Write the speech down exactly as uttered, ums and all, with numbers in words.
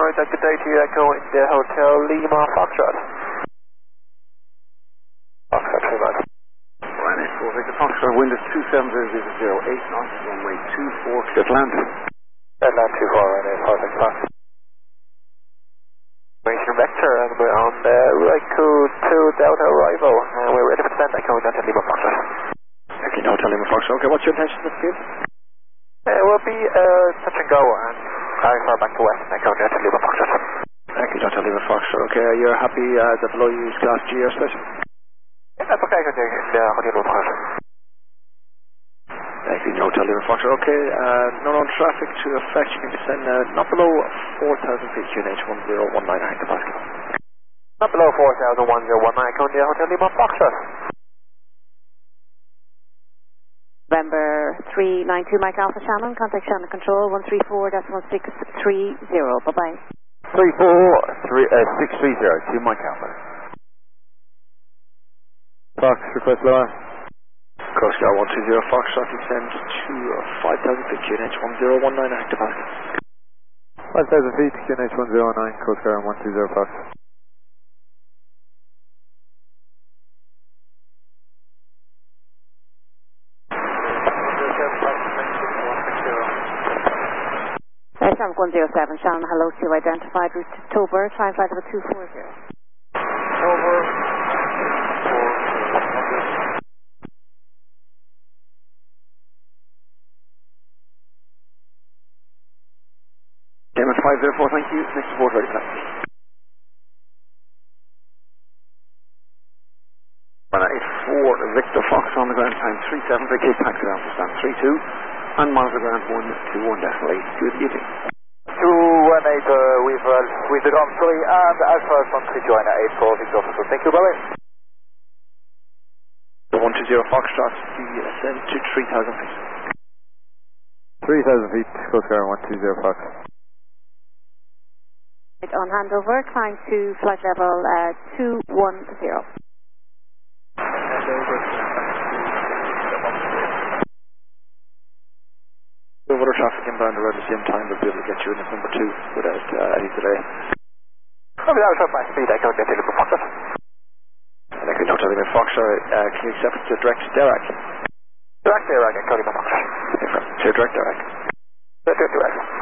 Alright, good day to you, Echo in the Hotel Lima Foxtrot. Foxtrot, three miles. Ryanair four Victor Foxtrot, wind is two seven zero zero zero eight knots, runway two four, clear to land. Land two four, Ryanair four Victor Fox. Information vector, and we're on the Raiku two Delta arrival, and we're ready for descent, Echo in Hotel Lima Foxtrot. Thank you, Hotel Lima Foxtrot. Okay, what's your intention of the field? It will be uh, touch and go, and carry far back to west, Echo in Hotel Lima Foxtrot. Thank you, Hotel Lima Foxtrot. Okay, you're happy uh, that below you is class G or special? Yeah, that's okay, Echo in the Hotel Lima Foxtrot. Thank you, Hotel Lima Foxtrot. Okay, uh, no known traffic to affect. You can descend uh, not below four thousand feet, Q N H one zero one nine hectopascal. Not below four thousand one zero one nine, Echo in the Hotel Lima Foxtrot. November three nine two, Mike Alpha Shannon, contact Shannon Control one three four one six three zero. Bye bye. three four six three zero, two Mike Alpha. Fox, request lower. Coast Guard one two zero Foxtrot, descend to uh, five thousand feet, Q N H one zero one nine hectopascal. five thousand feet, Q N H one zero nine, Coast Guard one two zero Fox. Traffic one zero seven, Shannon, hello to identified route to Tober, try and flight over two four zero. Over. Cayman five zero four, thank you. Next report ready for that. Ryanair eight four Victor Fox on the ground, time three seven, vacate taxi down to stand three two, and monitor ground one two one decimal eight. Good evening. two one eight uh, with, uh, with the ground three and Alpha from three join eight four Victor Fox. Thank you, bye-bye. The one two zero Foxtrot, descend to three thousand feet. three thousand feet, Coast Guard one two zero Fox. On handover, climb to flight level uh, two one zero. The water traffic inbound around the same time will be able to get you in at number two without uh, any delay. I'll be out of my speed, I can't get to the Foxtrot. And I can now tell you about Foxtrot, uh, can you accept the direct Dirac? Direct Dirac, I can't get my Foxtrot. It's your direct Dirac. Direct Dirac.